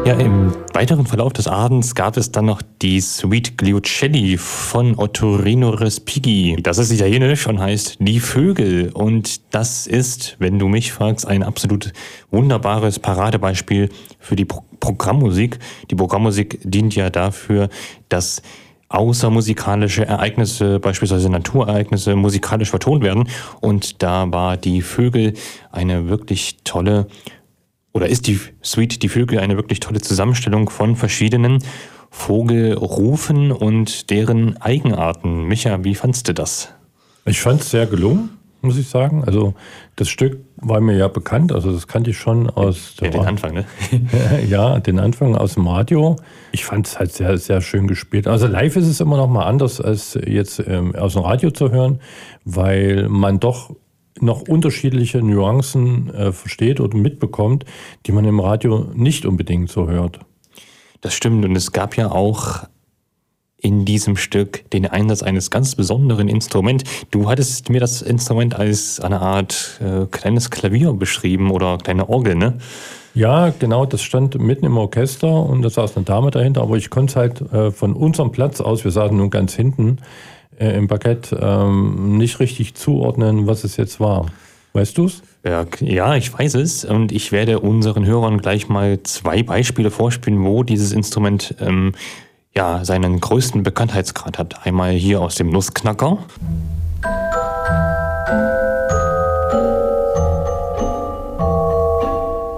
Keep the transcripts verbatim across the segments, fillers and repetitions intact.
Ja, im weiteren Verlauf des Abends gab es dann noch die Suite Gliucelli von Ottorino Respighi. Das ist italienisch und heißt Die Vögel. Und das ist, wenn du mich fragst, ein absolut wunderbares Paradebeispiel für die Pro- Programmmusik. Die Programmmusik dient ja dafür, dass außermusikalische Ereignisse, beispielsweise Naturereignisse, musikalisch vertont werden. Und da war Die Vögel eine wirklich tolle Oder ist die Suite Die Vögel eine wirklich tolle Zusammenstellung von verschiedenen Vogelrufen und deren Eigenarten? Micha, wie fandst du das? Ich fand es sehr gelungen, muss ich sagen. Also das Stück war mir ja bekannt, also das kannte ich schon aus Ja, der den Anfang, ne? ja, den Anfang aus dem Radio. Ich fand es halt sehr, sehr schön gespielt. Also live ist es immer noch mal anders, als jetzt ähm, aus dem Radio zu hören, weil man doch noch unterschiedliche Nuancen äh, versteht oder mitbekommt, die man im Radio nicht unbedingt so hört. Das stimmt. Und es gab ja auch in diesem Stück den Einsatz eines ganz besonderen Instruments. Du hattest mir das Instrument als eine Art äh, kleines Klavier beschrieben oder kleine Orgel, ne? Ja, genau, das stand mitten im Orchester und da saß eine Dame dahinter, aber ich konnte es halt äh, von unserem Platz aus, wir saßen nun ganz hinten äh, im Parkett, ähm, nicht richtig zuordnen, was es jetzt war. Weißt du's? Ja, ja, ich weiß es. Und ich werde unseren Hörern gleich mal zwei Beispiele vorspielen, wo dieses Instrument ähm, ja, seinen größten Bekanntheitsgrad hat. Einmal hier aus dem Nussknacker.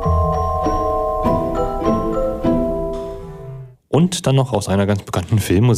Und dann noch aus einer ganz bekannten Filmmusik.